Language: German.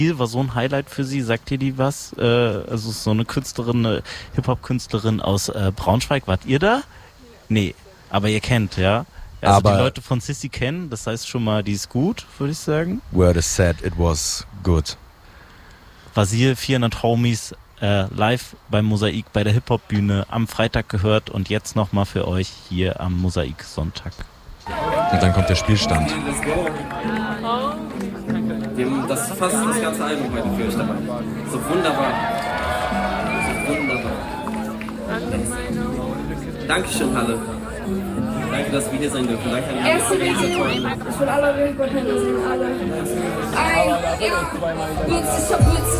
war so ein Highlight für sie. Sagt ihr die was? Also so eine Künstlerin, eine Hip-Hop-Künstlerin aus Braunschweig. Wart ihr da? Nee, aber ihr kennt, ja? Also aber die Leute von Sissy kennen, das heißt schon mal, die ist gut, würde ich sagen. Word is said, it was good. Vasil, 400 Homies, live beim Mosaik bei der Hip-Hop-Bühne am Freitag gehört und jetzt nochmal für euch hier am Mosaik-Sonntag. Und dann kommt der Spielstand. Das ist fast das ganze Album heute für euch dabei. So wunderbar. So wunderbar. Dankeschön, Halle. Danke, dass wir hier sein dürfen. Danke an die Erste Region. Ich will alle Rekorder sehen, alle. Ein, ja. Blitz ist